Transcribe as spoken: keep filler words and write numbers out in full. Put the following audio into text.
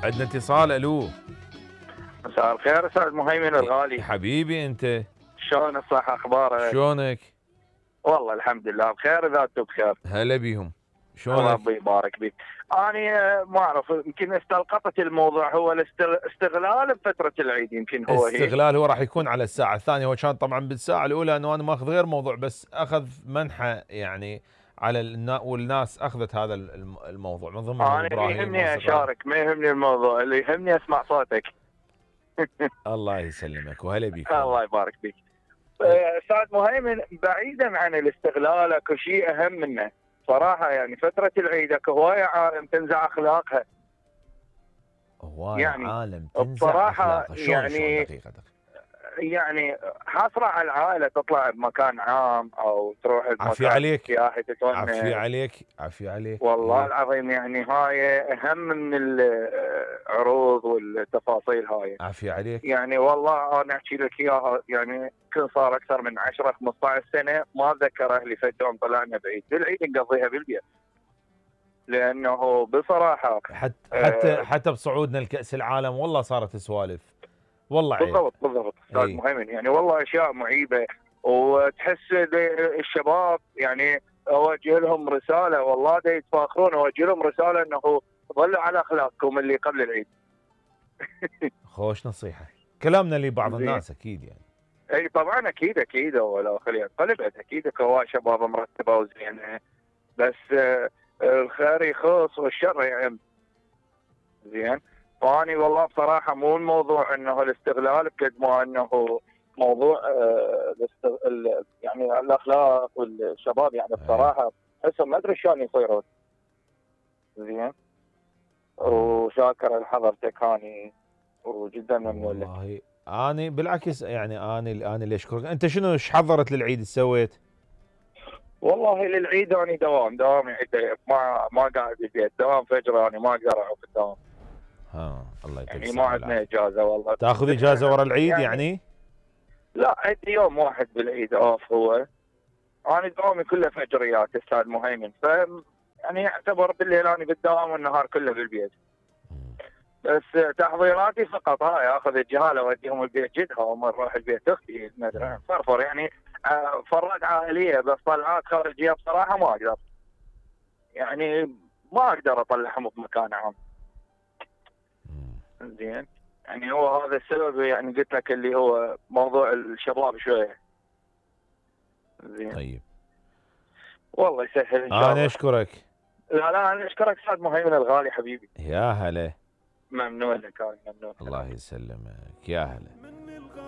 عندنا اتصال. الو مساء الخير استاذ مهيمن الغالي. حبيبي انت شلون الصحة اخبارك؟ شلونك؟ والله الحمد لله بخير اذا انتم بخير. هلا بيهم. شلونك؟ ربي يبارك بك. انا ما اعرف يمكن استلقطت الموضوع هو الاستغلال بفترة العيد يمكن هو هي. استغلال هو راح يكون على الساعة الثانية. هو كان طبعا بالساعة الأولى أنه أنا ماخذ غير موضوع بس أخذ منحة يعني على النا... والناس أخذت هذا الموضوع من ضمنهم أنا إبراهيم. يهمني أشارك ما يهمني الموضوع اللي يهمني أسمع صوتك. الله يسلمك وهلا بيك. الله يبارك بك. أستاذ مهيمن بعيدا عن الاستغلال اكو شيء أهم منه صراحة. يعني فترة العيد اكو هواية عالم تنزع أخلاقها. هواية يعني عالم تنزع بصراحة أخلاقها. شلون يعني شلون دقيقة دقيقة. يعني حاصرة على العائلة تطلع بمكان عام أو تروح عافية عليك. سياحي تتونس. عافية عليك عافية عليك. والله إيه. العظيم يعني هاي أهم من العروض والتفاصيل هاي. عافية عليك. يعني والله أنا أحكي لك إياها يعني كل صار أكثر من عشرة خمسة عشر سنة ما أتذكر أهلي فد يوم طلعنا بعيد. بالعيد نقضيها بالبيت. لأنه بصراحة حتى حتى حتى بصعودنا لكأس العالم والله صارت سوالف. والله عيب. بالضبط بالضبط استاذ ايه. مهيمن. يعني والله اشياء معيبه وتحس الشباب يعني اوجه لهم رساله والله دا يتفاخرون. اوجه لهم رساله انه ظلوا على اخلاقكم اللي قبل العيد. خوش نصيحه. كلامنا لبعض الناس اكيد يعني. اي طبعا اكيد اكيد ولا خليها قلبت اكيد كوا شباب مرتبه وزينه. بس الخير يخص والشر يعم. زين. فاني والله بصراحه مو الموضوع انه الاستغلال بقد ما انه موضوع آه يعني الاخلاق والشباب يعني بصراحه احسهم ما ادري شلون يصيرون. زين. وشاكر لحضرتك هاني وجدا ممنون لك. والله اني بالعكس يعني اني انا اللي اشكرك. انت شنو ايش حضرت للعيد سويت؟ والله للعيد اني دوام دوام يعني ما ما قاعد بالبيت دوام فجر. اني ما اقدر اروح الدوام. ها الله يتقبل. يعني ما عندنا اجازه والله. تاخذ اجازه ورا العيد يعني, يعني؟ لا عندي يوم واحد بالعيد اوف. هو انا دوامي كله فجريات استاذ مهيمن. ف يعني يعتبر بالليل انا بالدوام والنهار كله بالبيت. بس تحضيراتي فقط هاي اخذ الجهاله اوديهم البيت جدها وما اروح البيت اختي ندري فرفر يعني فرات عائليه. بس طلعات خارجيه بصراحه ما اقدر. يعني ما اقدر اطلعهم بمكان عام. زين. يعني هو هذا السبب يعني قلت لك اللي هو موضوع الشباب شويه. زين. طيب. والله يسهل ان شاء الله. انا اشكرك. لا لا انا اشكرك استاذ مهيمن الغالي حبيبي. يا هلا. ممنون لك. ممنون. الله يسلمك. يا هلا.